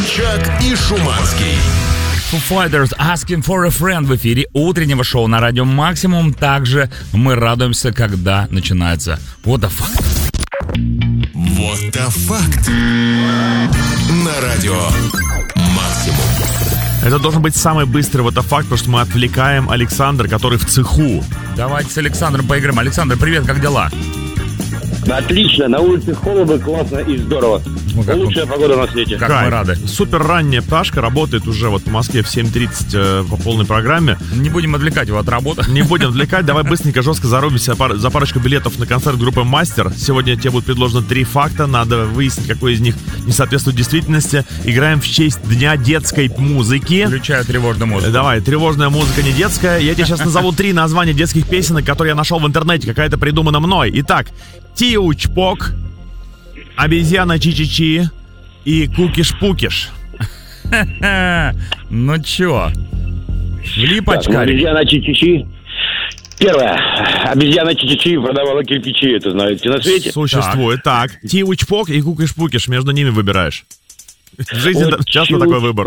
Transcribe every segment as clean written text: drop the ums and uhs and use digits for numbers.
Чак и Шуманский. Foo Fighters Asking for a Friend в эфире утреннего шоу на радио Максимум. Также мы радуемся, когда начинается What the Fact. Вот the Fact на радио Максимум. Это должен быть самый быстрый What the Fact, потому что мы отвлекаем Александра, который в цеху. Давайте с Александром поиграем. Александр, привет, как дела? Отлично, на улице холодно, классно и здорово. Лучшая погода на свете. Как мы рады. Супер ранняя пташка работает уже вот в Москве в 7:30 по полной программе. Не будем отвлекать его от работы. Не будем отвлекать, давай быстренько, жестко зарубимся за парочку билетов на концерт группы «Мастер». Сегодня тебе будет предложено 3 факта, надо выяснить, какой из них не соответствует действительности. Играем в честь Дня детской музыки. Включаю тревожную музыку. Давай, тревожная музыка не детская. Я тебе сейчас назову 3 названия детских песенок, которые я нашел в интернете, какая-то придумана мной. Итак, Тиу-чпок, обезьяна Чи-чи-чи и Кукиш-пукиш. Ну чё? Влипочка. Обезьяна Чи-чи-чи. Первое. Обезьяна Чи-чи-чи продавала кирпичи, это знаете, на свете. Существует. Так, Тиу-чпок и Кукиш-пукиш. Между ними выбираешь. В жизни часто такой выбор.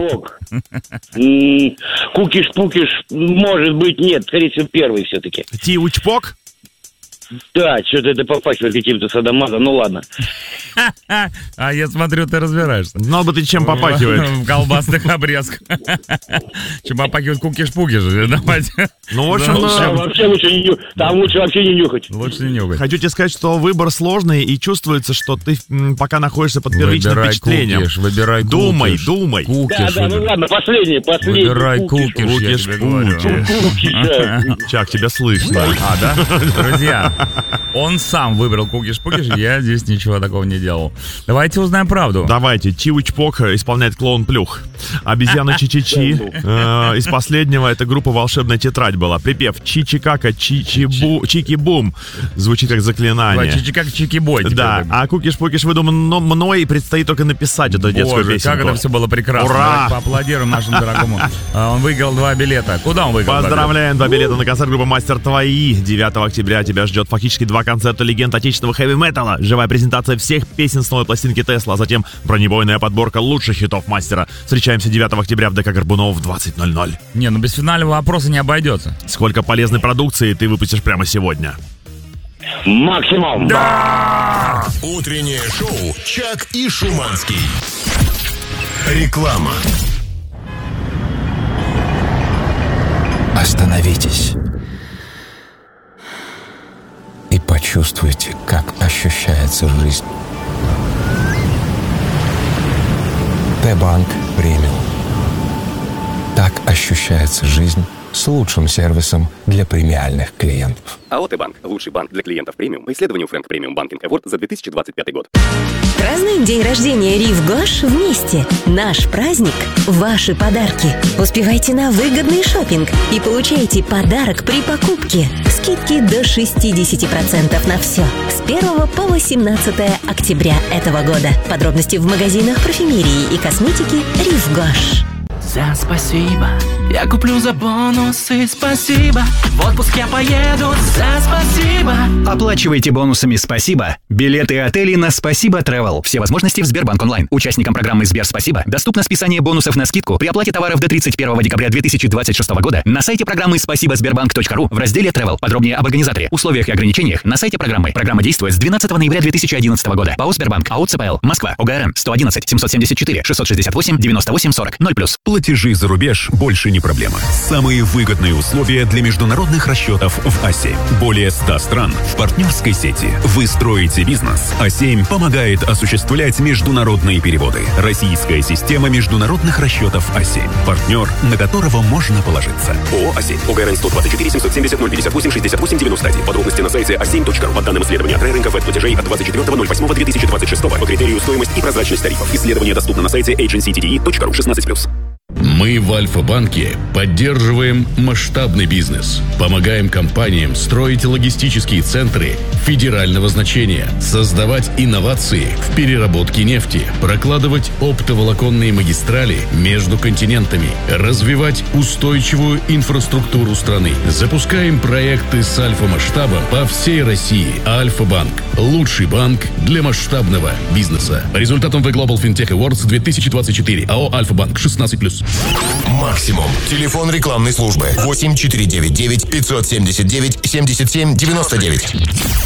Кукиш-пукиш, может быть, нет. Скорее всего, первый все-таки. Тиу-чпок? Да, что-то это попахивает каким-то садомазом, ну ладно. А я смотрю, ты разбираешься. Знал бы ты, чем попахивает. В колбасных обрезках. Чем попахивает кукиш-пукиш. Давайте. Ну, в общем, вообще лучше не нюхать. Там лучше вообще не нюхать. Лучше не нюхать. Хочу тебе сказать, что выбор сложный, и чувствуется, что ты пока находишься под первичным впечатлением. Выбирай кукиш. Думай. Кукиш. Да, ну ладно, последний. Выбирай кукиш, я тебе говорю. Чак, тебя слышно. А, да? Друзья, он сам выбрал кукиш-пукиш, я здесь ничего такого не делал. Давайте узнаем правду. Давайте. Тиу-чпок исполняет клоун Плюх. Обезьяна Чи-чи-чи. Из последнего это группа «Волшебная тетрадь» была. Припев «Чи-чи-кака, чики-бум» звучит как заклинание. Чи-чи-как, чики-бой. Да, а кукиш-пукиш выдуман мной, предстоит только написать эту детскую песенку. Как это все было прекрасно. Ура! Давайте поаплодируем нашему дорогому. Он выиграл 2 билета. Куда он выиграл? Поздравляем, 2 билета на концерт группы «Мастер» твои. 9 октября тебя ждет фактически 2 концерта легенд отечественного хэви-металла. Живая презентация всех песен с новой пластинки Тесла, а затем бронебойная подборка лучших хитов «Мастера». Встречаемся 9 октября в ДК Горбунов в 20:00. Не, ну без финального вопроса не обойдется. Сколько полезной продукции ты выпустишь прямо сегодня? Максимум. Да! Утреннее шоу «Чак и Шуманский». Реклама. Остановитесь и почувствуйте, как ощущается жизнь. Т-банк премиум. Так ощущается жизнь с лучшим сервисом для премиальных клиентов. АО «Т-банк» – лучший банк для клиентов премиум по исследованию Frank Premium Banking Award за 2025 год. Празднуем день рождения Рив Гош вместе. Наш праздник – ваши подарки. Успевайте на выгодный шопинг и получайте подарок при покупке. Скидки до 60% на все. С 1 по 18 октября этого года. Подробности в магазинах парфюмерии и косметики Рив Гош. За спасибо, я куплю за бонусы, спасибо. В отпуск я поеду, за спасибо. Оплачивайте бонусами «Спасибо» билеты и отели на «Спасибо Travel». Все возможности в Сбербанк онлайн. Участникам программы «Сбер Спасибо» доступно списание бонусов на скидку при оплате товаров до 31 декабря 2026 года на сайте программы спасибосбербанк.ру в разделе Travel. Подробнее об организаторе, условиях и ограничениях на сайте программы. Программа действует с 12 ноября 2011 года. ПАО «Сбербанк», АО «ЦПЛ», Москва, ОГРН 111 774 668 98 40 0+. Платежи за рубеж больше не проблема. Самые выгодные условия для международных расчетов в А7. Более 100 стран в партнерской сети. Вы строите бизнес. А7 помогает осуществлять международные переводы. Российская система международных расчетов А7. Партнер, на которого можно положиться. ООО «А7». ОГРН 124 770 058 68 91. Подробности на сайте a7.ru. По данным исследования от рынков от платежей от 24.08.2026 по критерию стоимость и прозрачность тарифов. Исследование доступно на сайте agencydde.ru 16+. Мы в Альфа-банке поддерживаем масштабный бизнес, помогаем компаниям строить логистические центры федерального значения, создавать инновации в переработке нефти, прокладывать оптоволоконные магистрали между континентами, развивать устойчивую инфраструктуру страны. Запускаем проекты с альфа-масштабом по всей России. Альфа-банк – лучший банк для масштабного бизнеса. По результатам The Global FinTech Awards 2024. АО «Альфа-банк» 16+. Максимум. Телефон рекламной службы 8499 579 77 99.